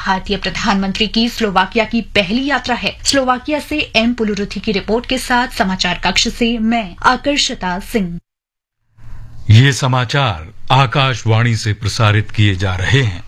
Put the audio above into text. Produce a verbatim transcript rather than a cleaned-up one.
भारतीय प्रधानमंत्री की स्लोवाकिया की पहली यात्रा है। स्लोवाकिया से एम पुलुरुथी की रिपोर्ट के साथ समाचार कक्ष से मैं आकर्षता सिंह। ये समाचार आकाशवाणी से प्रसारित किए जा रहे हैं।